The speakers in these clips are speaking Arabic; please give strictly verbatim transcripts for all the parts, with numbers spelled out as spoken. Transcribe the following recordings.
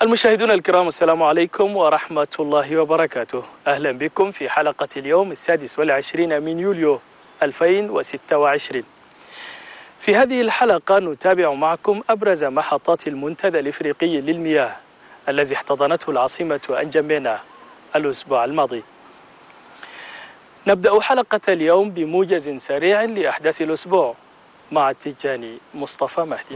المشاهدون الكرام، السلام عليكم ورحمة الله وبركاته. أهلا بكم في حلقة اليوم السادس والعشرين من يوليو ألفين وستة وعشرين. في هذه الحلقة نتابع معكم أبرز محطات المنتدى الإفريقي للمياه الذي احتضنته العاصمة أنجمينا الأسبوع الماضي. نبدأ حلقة اليوم بموجز سريع لأحداث الأسبوع مع التجاني مصطفى مهدي.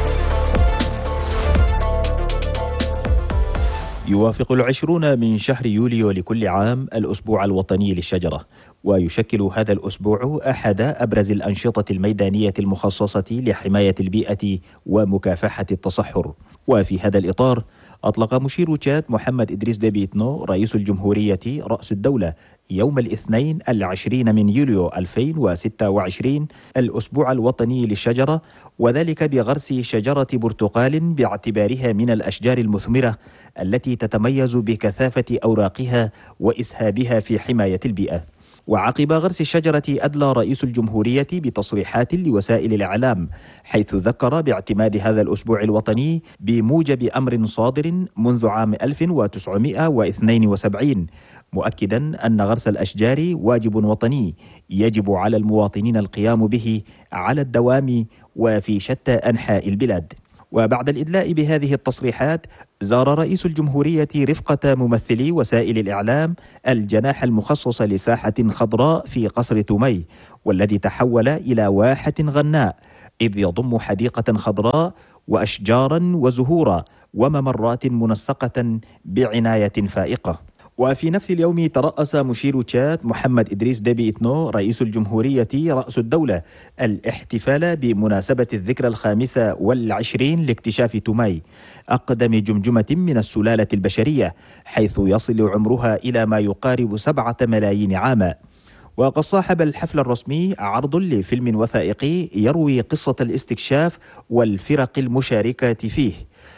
يوافق العشرون من شهر يوليو لكل عام الأسبوع الوطني للشجرة، ويشكل هذا الأسبوع أحد أبرز الأنشطة الميدانية المخصصة لحماية البيئة ومكافحة التصحر. وفي هذا الإطار أطلق مشير تشاد محمد إدريس ديبي إتنو رئيس الجمهورية رأس الدولة يوم الاثنين العشرين من يوليو ألفين وستة وعشرين الأسبوع الوطني للشجرة، وذلك بغرس شجرة برتقال باعتبارها من الأشجار المثمرة التي تتميز بكثافة أوراقها وإسهابها في حماية البيئة. وعقب غرس الشجرة أدلى رئيس الجمهورية بتصريحات لوسائل الإعلام، حيث ذكر باعتماد هذا الأسبوع الوطني بموجب أمر صادر منذ عام ألف وتسعمائة واثنين وسبعين، مؤكدا أن غرس الأشجار واجب وطني يجب على المواطنين القيام به على الدوام وفي شتى أنحاء البلاد. وبعد الإدلاء بهذه التصريحات زار رئيس الجمهورية رفقة ممثلي وسائل الإعلام الجناح المخصص لساحة خضراء في قصر تومي، والذي تحول إلى واحة غناء إذ يضم حديقة خضراء وأشجارا وزهورا وممرات منسقة بعناية فائقة. وفي نفس اليوم ترأس مشير تشاد محمد إدريس ديبي إتنو رئيس الجمهورية رأس الدولة الاحتفال بمناسبة الذكرى الخامسة والعشرين لاكتشاف تومي، أقدم جمجمة من السلالة البشرية، حيث يصل عمرها إلى ما يقارب سبعة ملايين عاما. وقد صاحب الحفل الرسمي عرض لفيلم وثائقي يروي قصة الاستكشاف والفرق المشاركة فيه،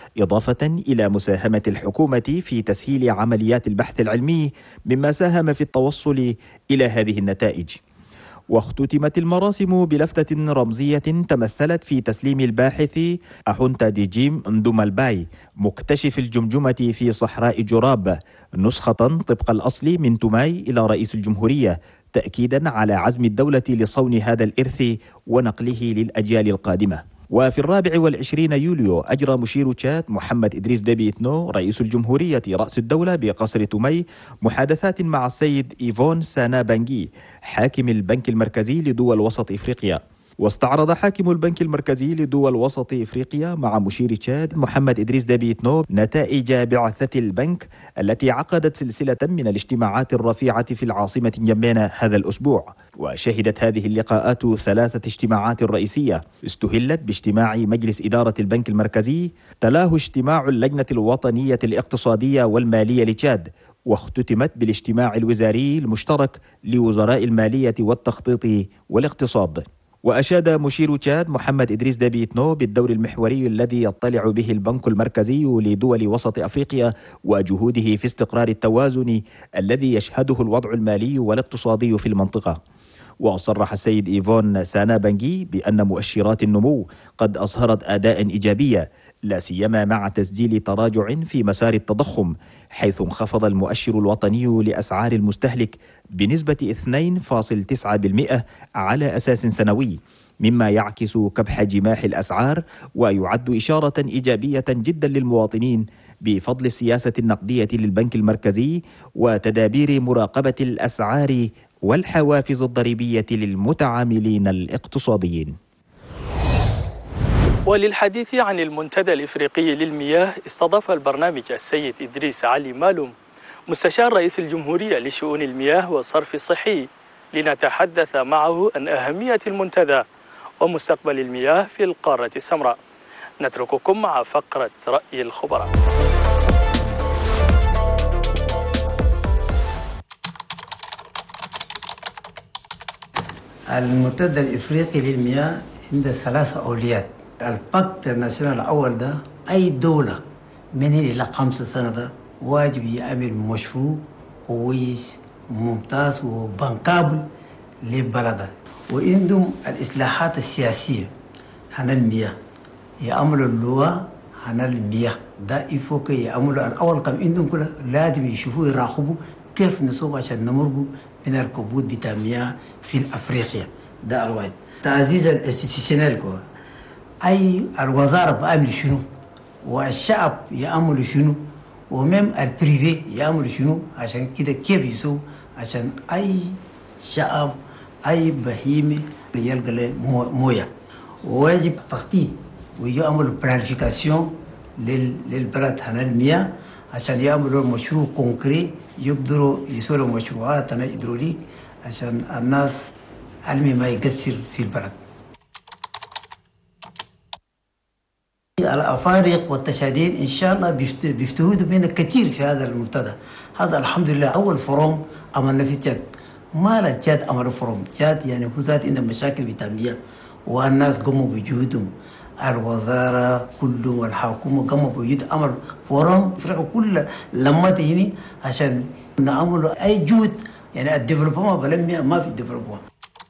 إضافة إلى مساهمة الحكومة في تسهيل عمليات البحث العلمي مما ساهم في التوصل إلى هذه النتائج. واختتمت المراسم بلفتة رمزية تمثلت في تسليم الباحث أحونتا دي جيم ندومالباي مكتشف الجمجمة في صحراء جراب نسخة طبق الأصل من توماي إلى رئيس الجمهورية، تأكيدا على عزم الدولة لصون هذا الإرث ونقله للأجيال القادمة. وفي الرابع والعشرين يوليو أجرى مشير تشاد محمد إدريس ديبي إتنو رئيس الجمهورية رأس الدولة بقصر تومي محادثات مع السيد إيفون سانا بانجي حاكم البنك المركزي لدول وسط إفريقيا. واستعرض حاكم البنك المركزي لدول وسط إفريقيا مع مشير تشاد محمد إدريس ديبي إتنو نتائج بعثة البنك التي عقدت سلسلة من الاجتماعات الرفيعة في العاصمة نجمينا هذا الأسبوع. وشهدت هذه اللقاءات ثلاثة اجتماعات رئيسية، استهلت باجتماع مجلس إدارة البنك المركزي، تلاه اجتماع اللجنة الوطنية الاقتصادية والمالية لتشاد، واختتمت بالاجتماع الوزاري المشترك لوزراء المالية والتخطيط والاقتصاد. وأشاد مشير تشاد محمد إدريس ديبي إتنو بالدور المحوري الذي يطلع به البنك المركزي لدول وسط أفريقيا وجهوده في استقرار التوازن الذي يشهده الوضع المالي والاقتصادي في المنطقة. وصرح السيد إيفون سانا بانجي بأن مؤشرات النمو قد أظهرت أداء إيجابية، لا سيما مع تسجيل تراجع في مسار التضخم، حيث انخفض المؤشر الوطني لأسعار المستهلك بنسبة اثنين فاصلة تسعة بالمئة على أساس سنوي، مما يعكس كبح جماح الأسعار ويعد إشارة إيجابية جدا للمواطنين بفضل السياسة النقدية للبنك المركزي وتدابير مراقبة الأسعار والحوافز الضريبية للمتعاملين الاقتصاديين. وللحديث عن المنتدى الإفريقي للمياه استضاف البرنامج السيد إدريس علي مالوم مستشار رئيس الجمهورية لشؤون المياه والصرف الصحي لنتحدث معه عن أهمية المنتدى ومستقبل المياه في القارة السمراء. نترككم مع فقرة رأي الخبراء. المنتدى الإفريقي للمياه عنده ثلاثة أولويات. الباكت الناسيونال الأول ده أي دولة من إلى خمسة سنة ده واجب يعمل مشروع كويس ممتاز وبنكابل لبلده. وعندهم الإصلاحات السياسية عن المياه، يعملوا اللغة عن المياه ده يفوق يعملوا الأول كم عندهم كله لازم يشوفوا يراقبوا كيف نسوق عشان نمرقوا من الكبوت بتاع المياه في أفريقيا. ده الواحد. تعزيز الاستيتيشنال كو أي الوزارة بأمر شنو والشعب يعملوا شنو ومم البريفي يعملوا شنو عشان كده كيف يسووا عشان أي شعب أي بهيمة يلقى له موية. ويجب تخطيط ويعملوا بلانيفيكاسيون للبلد هنا المياه عشان يعملوا مشروع كونكري يقدروا يسووا مشروعات هنا هيدروليك عشان الناس المي ما يقصر في البلد. الأفارق والتشادين إن شاء الله بيفتهدوا مننا كثير في هذا المنتدى. هذا الحمد لله أول فروم عملنا في تشاد. ما لا تشاد عملوا فروم تشاد يعني هو ذات عندهم مشاكل بتامية والناس قاموا بجهودهم. الوزارة كلهم والحكومة قاموا بوجود أمر فورم فرق كل لما تهني عشان نعملوا أي جهد يعني الديفلوبمنت بلمية ما في الديفلوبمنت.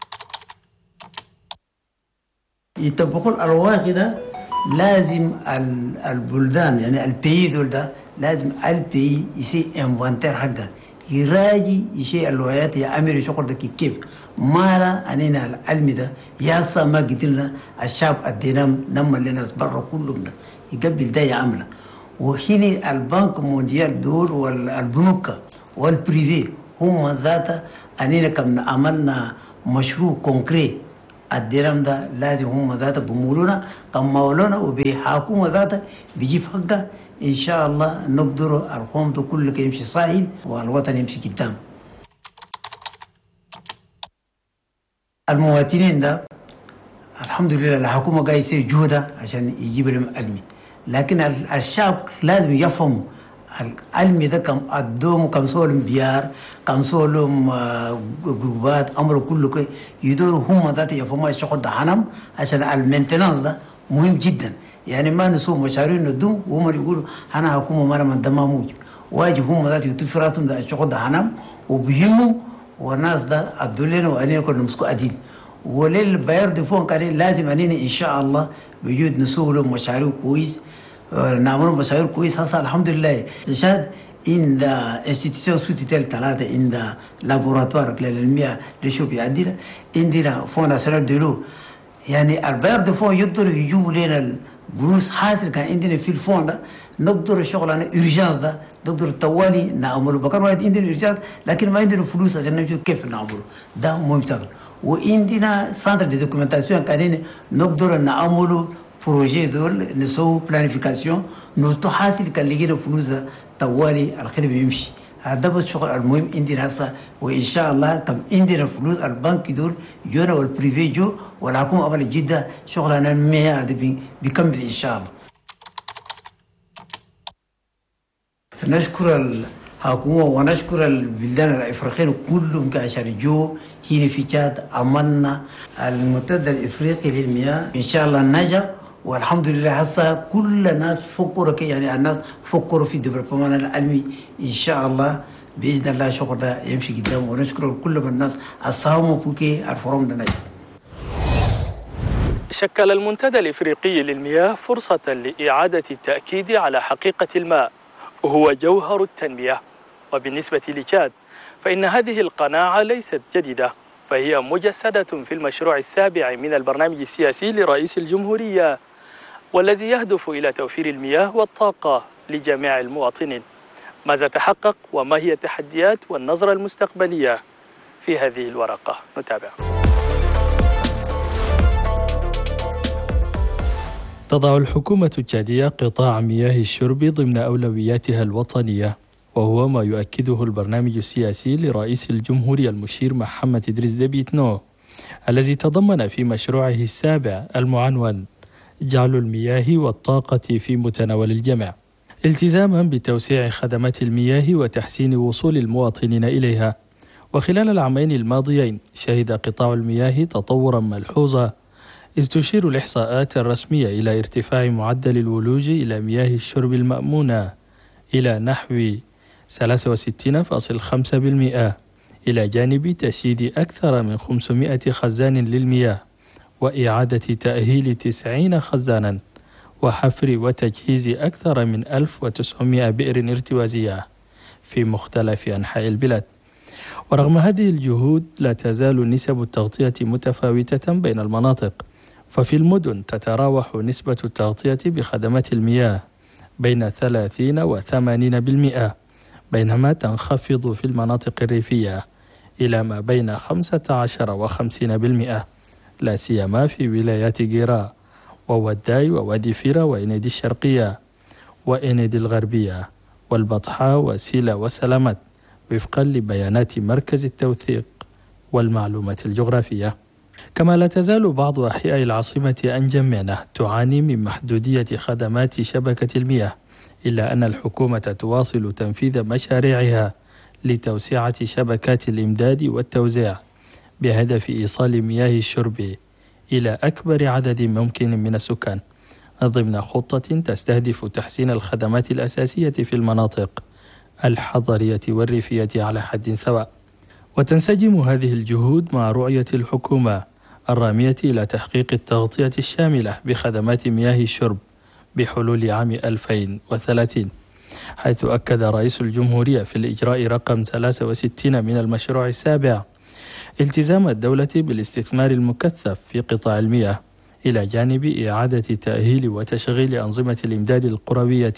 يطبقوا الأرواح ده لازم البلدان يعني البي دول ده لازم البي يسي انفنتير حقه يراجي يشي الولايات يعمل شغل ده كيف مالا أنينا العلم ده ياسا ما قدرنا الشعب الدينام نما لنا برا كلهم ده يقبل ده يعمله. وهنا البنك مونديال دول والبنوك والبريفي هم ذاته أنينا كم عملنا مشروع كونكري الدينام ده لازم هم ذاته بمولونا كم مولونا وبحكومة ذاته بيجيب حقه إن شاء الله نقدر القوم ده كله يمشي صاحب والوطن يمشي قدام. المواطنين ده الحمد لله الحكومة قاعدة يسوي جهودها عشان يجيب لهم علم لكن الشعب لازم يفهموا العلم ده كم أدوم كم سولهم بيار كم سولهم جروبات أمر كله كي يدوروا هم ذات يفهموا الشغل ده عنهم عشان المينتنانس ده مهم جدا. يعني ما نسوي مشاريع ندوم وهم يقولوا أنا حكومة مرة من دماموج واجب هم ذات يطيف راسهم ده الشغل ده عنهم وبهمهم والناس ده الدولين وأنين كنا مسكوا أدين وليل بيار دفون كان لازم أنين إن شاء الله بيجود نسوي مشاريع كويس نعمل مشاريع كويس. هسه الحمد لله تشاد إن دا institution سوتيتل ثلاثة إن دا لابوراتوار للمياه لشوف يعدينا عندنا فون ناسيونال دلو يعني البيار دفون يقدروا يجيبوا لنا الجروس حاصل كان عندنا في الفون ده نقدر الشغل أنا إرجاز ده نقدر توالي نعمله بكر واحد عندنا إرجاز لكن ما عندنا فلوس عشان نشوف كيف نعمله ده مهم شغل. وعندنا سنتر دي دوكيومنتاسيون كان نقدر نعمله بروجي دول نسوي بلانيفيكاسيون نوتو حاصل كان لقينا فلوس توالي الخدمة يمشي. هذا بس شغل المهم عندنا هسه وإن شاء الله كم عندنا فلوس البنك دول جونا والبريفي جو والحكومة عملت جدا شغلنا المياه هذا بيكمل إن شاء الله. نشكر الحكومة ونشكر البلدان الإفريقيين كلهم عشان جو هنا في تشاد عملنا المنتدى الإفريقي للمياه إن شاء الله نجا والحمد لله. هسه كل الناس فكروا كي يعني الناس فكروا في الديفلوبمنت العلمي إن شاء الله بإذن الله شغل ده يمشي قدام ونشكر كل من الناس الساهموا بوكي الفروم ده نجا. شكل المنتدى الإفريقي للمياه فرصة لإعادة التأكيد على حقيقة الماء وهو جوهر التنمية. وبالنسبة لتشاد فإن هذه القناعة ليست جديدة فهي مجسدة في المشروع السابع من البرنامج السياسي لرئيس الجمهورية والذي يهدف إلى توفير المياه والطاقة لجميع المواطنين. ماذا تحقق وما هي التحديات والنظرة المستقبلية في هذه الورقة؟ نتابع. تضع الحكومة التشادية قطاع مياه الشرب ضمن أولوياتها الوطنية وهو ما يؤكده البرنامج السياسي لرئيس الجمهورية المشير محمد إدريس ديبي إتنو الذي تضمن في مشروعه السابع المعنون جعل المياه والطاقة في متناول الجميع التزاما بتوسيع خدمات المياه وتحسين وصول المواطنين إليها. وخلال العامين الماضيين شهد قطاع المياه تطورا ملحوظا إذ تشير الإحصاءات الرسمية إلى ارتفاع معدل الولوج إلى مياه الشرب المأمونة إلى نحو ثلاثة وستين فاصلة خمسة بالمئة إلى جانب تشييد أكثر من خمسمائة خزان للمياه وإعادة تأهيل تسعين خزانا وحفر وتجهيز أكثر من ألف وتسعمائة بئر ارتوازية في مختلف أنحاء البلاد. ورغم هذه الجهود لا تزال نسب التغطية متفاوتة بين المناطق، ففي المدن تتراوح نسبة التغطية بخدمات المياه بين ثلاثين وثمانين بالمئة، بينما تنخفض في المناطق الريفية إلى ما بين خمسة عشر وخمسين بالمئة، لا سيما في ولايات جيرا ووداي ووادي فيرا وإنيدي الشرقية وإنيدي الغربية والبطحاء وسيلا وسلامت، وفقا لبيانات مركز التوثيق والمعلومات الجغرافية. كما لا تزال بعض أحياء العاصمة أنجمينة تعاني من محدودية خدمات شبكة المياه، إلا أن الحكومة تواصل تنفيذ مشاريعها لتوسعة شبكات الإمداد والتوزيع بهدف إيصال مياه الشرب إلى أكبر عدد ممكن من السكان، ضمن خطة تستهدف تحسين الخدمات الأساسية في المناطق الحضرية والريفية على حد سواء. وتنسجم هذه الجهود مع رؤية الحكومة الرامية إلى تحقيق التغطية الشاملة بخدمات مياه الشرب بحلول عام ألفين وثلاثين، حيث أكد رئيس الجمهورية في الإجراء رقم ثلاثة وستين من المشروع السابع التزام الدولة بالاستثمار المكثف في قطاع المياه، إلى جانب إعادة تأهيل وتشغيل أنظمة الإمداد القروية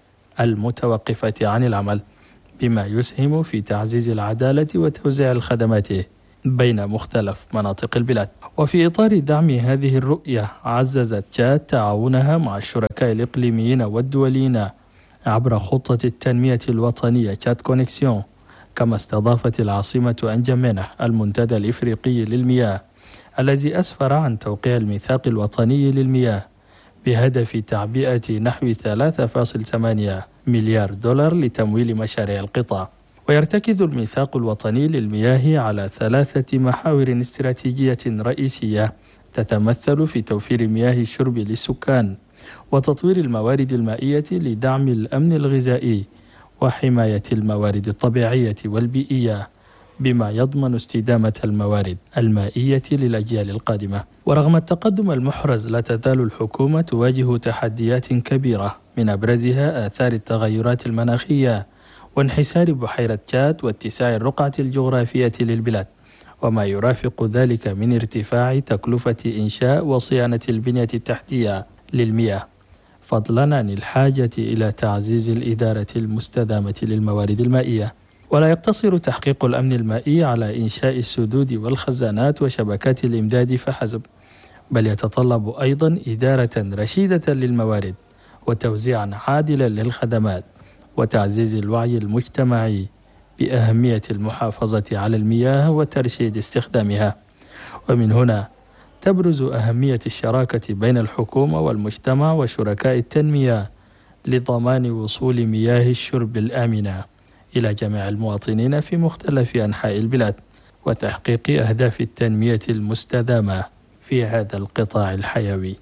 المتوقفة عن العمل، بما يسهم في تعزيز العدالة وتوزيع الخدمات بين مختلف مناطق البلاد. وفي إطار دعم هذه الرؤية، عززت تشاد تعاونها مع الشركاء الإقليميين والدوليين عبر خطة التنمية الوطنية تشاد كونكسيون، كما استضافت العاصمة أنجمينة المنتدى الإفريقي للمياه الذي أسفر عن توقيع الميثاق الوطني للمياه بهدف تعبئة نحو ثلاثة فاصلة ثمانية مليار دولار لتمويل مشاريع القطاع. ويرتكز الميثاق الوطني للمياه على ثلاثة محاور استراتيجية رئيسية تتمثل في توفير مياه الشرب للسكان، وتطوير الموارد المائية لدعم الأمن الغذائي، وحماية الموارد الطبيعية والبيئية، بما يضمن استدامة الموارد المائية للأجيال القادمة. ورغم التقدم المحرز، لا تزال الحكومة تواجه تحديات كبيرة، من أبرزها آثار التغيرات المناخية وانحسار بحيرة تشاد واتساع الرقعة الجغرافية للبلاد، وما يرافق ذلك من ارتفاع تكلفة إنشاء وصيانة البنية التحتية للمياه، فضلا عن الحاجة إلى تعزيز الإدارة المستدامة للموارد المائية. ولا يقتصر تحقيق الأمن المائي على إنشاء السدود والخزانات وشبكات الإمداد فحسب، بل يتطلب أيضا إدارة رشيدة للموارد، وتوزيعا عادلا للخدمات، وتعزيز الوعي المجتمعي بأهمية المحافظة على المياه وترشيد استخدامها. ومن هنا تبرز أهمية الشراكة بين الحكومة والمجتمع وشركاء التنمية لضمان وصول مياه الشرب الآمنة إلى جميع المواطنين في مختلف أنحاء البلاد، وتحقيق أهداف التنمية المستدامة في هذا القطاع الحيوي.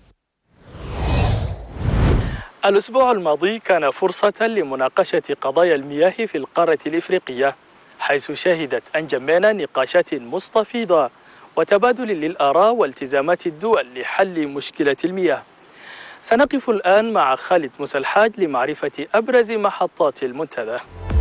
الأسبوع الماضي كان فرصة لمناقشة قضايا المياه في القارة الإفريقية، حيث شهدت أنجمينة نقاشات مستفيضة وتبادل للآراء والتزامات الدول لحل مشكلة المياه. سنقف الآن مع خالد موسى الحاج لمعرفة أبرز محطات المنتدى.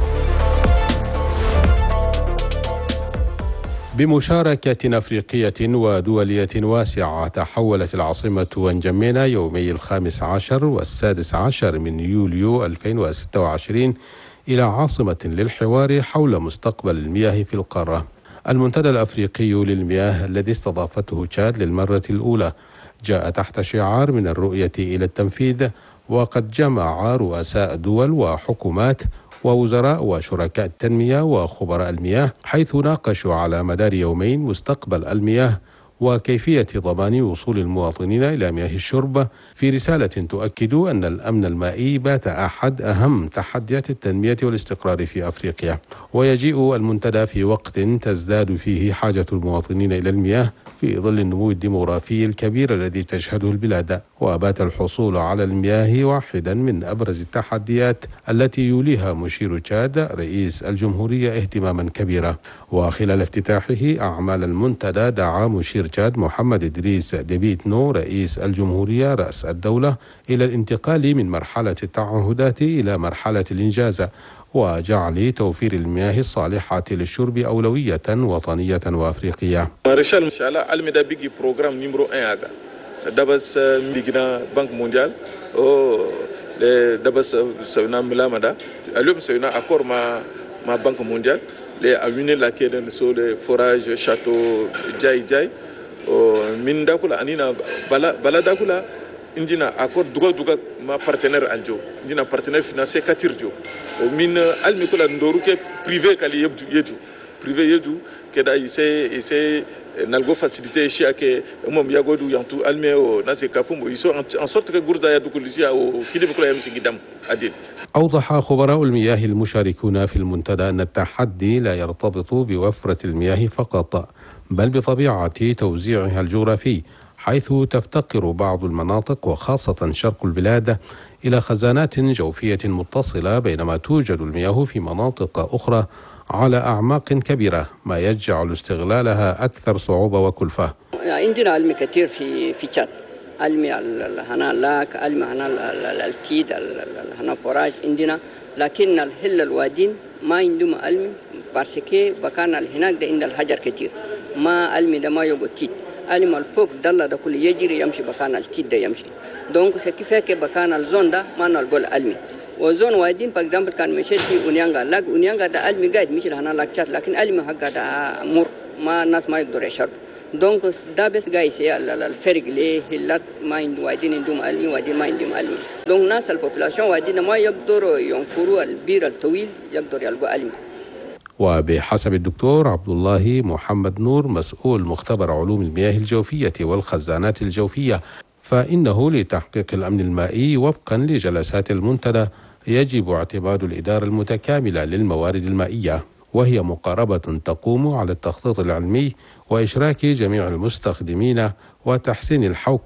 بمشاركة أفريقية ودولية واسعة، تحولت العاصمة أنجمينة يومي الخامس عشر والسادس عشر من يوليو ألفين وستة وعشرين إلى عاصمة للحوار حول مستقبل المياه في القارة. المنتدى الأفريقي للمياه الذي استضافته تشاد للمرة الأولى جاء تحت شعار من الرؤية إلى التنفيذ، وقد جمع رؤساء دول وحكومات ووزراء وشركاء التنمية وخبراء المياه، حيث ناقشوا على مدار يومين مستقبل المياه وكيفية ضمان وصول المواطنين إلى مياه الشرب، في رسالة تؤكد أن الأمن المائي بات أحد أهم تحديات التنمية والاستقرار في أفريقيا. ويجيء المنتدى في وقت تزداد فيه حاجة المواطنين إلى المياه في ظل النمو الديموغرافي الكبير الذي تشهده البلاد، وبات الحصول على المياه واحدا من أبرز التحديات التي يوليها مشير تشاد رئيس الجمهورية اهتماما كبيرا. وخلال افتتاحه أعمال المنتدى دعا مشير التشاد محمد إدريس ديبيتنو رئيس الجمهورية رأس الدولة إلى الانتقال من مرحلة التعهدات إلى مرحلة الإنجاز، وجعل توفير المياه الصالحة للشرب أولوية وطنية وأفريقية. مارشال إن شاء الله علمي ده بيجي بروجرام نيمرو واحد ده بس بيجينا بنك مونديال أو ده بس سوينا ملامة ده اليوم سوينا أكور مع مع بنك مونديال les avenir la keden so le forage château jay jay o min dakula anina bala bala dakula indina accord duga duga ma partenaire aljo indina partenaire financier katirjo o min almi kula ndoru ke privé kali yedu yedu privé yedu ke da ise ise nalgo facilité chia ke mom yagodu yantu almi o nase kafum iso en sorte que gourza yadu kulisia o kidim kula yamsi gidam adil. أوضح خبراء المياه المشاركون في المنتدى أن التحدي لا يرتبط بوفرة المياه فقط، بل بطبيعة توزيعها الجغرافي، حيث تفتقر بعض المناطق وخاصة شرق البلاد إلى خزانات جوفية متصلة، بينما توجد المياه في مناطق أخرى على أعماق كبيرة، ما يجعل استغلالها أكثر صعوبة وكلفة. عندنا علم كثير في في تشاد، علم هنا لاك، علم هنا التيد، هنا فراج عندنا، لكن الهل الوادين ما عندهم علم بارسكي بكان هناك ده عند الحجر كثير، ما علم ده ما يوجد تيد، علم الفوق دللا ده كل يجري يمشي بكان التيد ده يمشي، دونك سكيفك بكان الزون ده ما نقول علمي، وزون وادين باكدامبل كان مشيت في أونيانغا، لاك أونيانغا ده علمي قاعد مشي هنا لاك تشاد، لكن علم حقه ده مر ما الناس ما يقدروا يشربوا. دونك ده بس جايس الفرق ليه هلات ما عندهم وادين عندهم علمي وادين ما عندهم علمي، دونك ناس البوبولاسيون وادين ما يقدروا ينفروا البير الطويل يقدروا يلقوا علمي. وبحسب الدكتور عبد الله محمد نور مسؤول مختبر علوم المياه الجوفية والخزانات الجوفية، فإنه لتحقيق الأمن المائي وفقا لجلسات المنتدى يجب اعتماد الإدارة المتكاملة للموارد المائية، وهي مقاربة تقوم على التخطيط العلمي وإشراك جميع المستخدمين وتحسين الحوكمة